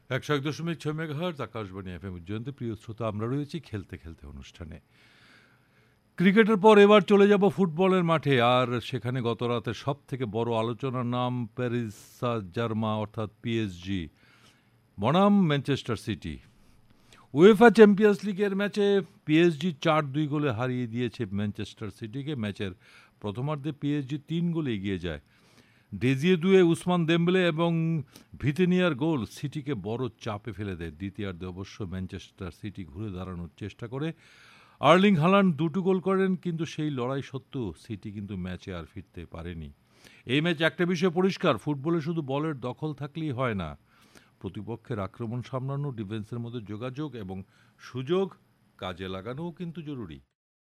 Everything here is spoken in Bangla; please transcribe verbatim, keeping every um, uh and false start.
একশো এক দশমিক ছয় মেগাহার্জ আকাশবাণী এফএম উজ্জয়ন্তী। প্রিয় শ্রোতা, আমরা রয়েছি খেলতে খেলতে অনুষ্ঠানে। ক্রিকেটের পর এবার চলে যাব ফুটবলের মাঠে, আর সেখানে গত রাতে সব থেকে বড় আলোচনার নাম প্যারিস জার্মা অর্থাৎ পিএসজি বনাম ম্যানচেস্টার সিটি। উয়েফা চ্যাম্পিয়ন্স লিগের ম্যাচে পিএসজি চার দুই গোলে হারিয়ে দিয়েছে ম্যানচেস্টার সিটিকে। ম্যাচের প্রথমার্ধে পিএসজি তিন গোলে এগিয়ে যায়। ডেজিয়ে দুয়ে উসমান দেম্বেলে এবং ভিতিনিয়ার গোল সিটিকে বড় চাপে ফেলে দেয়। দ্বিতীয়ার্ধে অবশ্য ম্যানচেস্টার সিটি ঘুরে দাঁড়ানোর চেষ্টা করে। আর্লিং হালান্ড দুটো গোল করেন, কিন্তু সেই লড়াই সত্ত্বেও সিটি কিন্তু ম্যাচে আর ফিরতে পারেনি। এই ম্যাচ একটা বিষয় পরিষ্কার, ফুটবলে শুধু বলের দখল থাকলেই হয় না, প্রতিপক্ষের আক্রমণ সামলানো, ডিফেন্সের মধ্যে যোগাযোগ এবং সুযোগ কাজে লাগানোও কিন্তু জরুরি।